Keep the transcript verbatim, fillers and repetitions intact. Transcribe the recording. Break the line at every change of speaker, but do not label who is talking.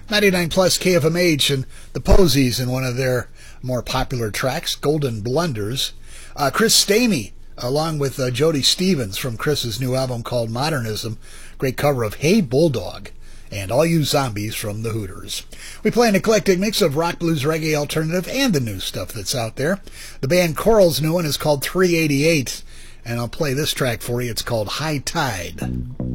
ninety-nine plus K F M H and the Posies in one of their more popular tracks, Golden Blunders. Uh, Chris Stamey, along with uh, Jody Stevens from Chris's new album called Modernism. Great cover of Hey Bulldog and All You Zombies from the Hooters. We play an eclectic mix of rock, blues, reggae, alternative, and the new stuff that's out there. The band Coral's new one is called three eighty-eight, and I'll play this track for you. It's called High Tide.